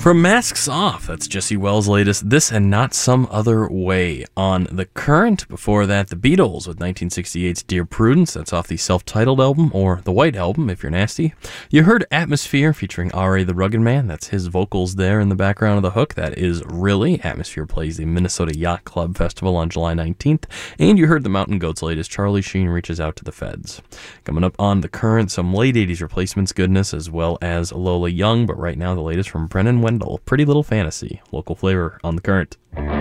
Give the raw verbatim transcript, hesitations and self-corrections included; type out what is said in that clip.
From Masks Off, that's Jesse Wells' latest This and Not Some Other Way. On The Current, before that, The Beatles with nineteen sixty-eight's Dear Prudence, that's off the self-titled album, or the White Album, if you're nasty. You heard Atmosphere featuring R A the Rugged Man, that's his vocals there in the background of the hook, that is Really. Atmosphere plays the Minnesota Yacht Club Festival on July nineteenth. And you heard The Mountain Goats' latest, Charlie Sheen Reaches Out to the Feds. Coming up on The Current, some late eighties replacements goodness, as well as Lola Young, but right now the latest from Brennan Wendell, Pretty Little Fantasy, local flavor on The Current.